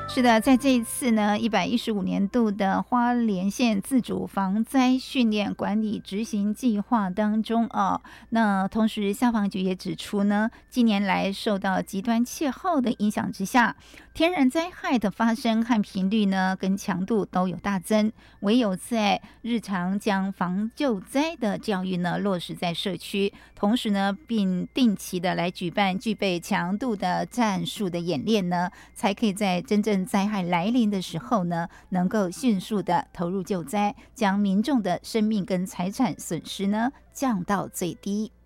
是的，在这一次呢115年度的花莲县自主防灾训练管理执行计划当中那同时消防局也指出呢，近年来受到极端气候的影响之下，天然灾害的发生和频率呢跟强度都有大增，唯有在日常将防救灾的教育呢落实在社区，同时呢并定期的来举办具备强度的战术的演练呢，才可以在真正灾害来临的时候呢，能够迅速的投入救灾，将民众的生命跟财产损失呢降到最低。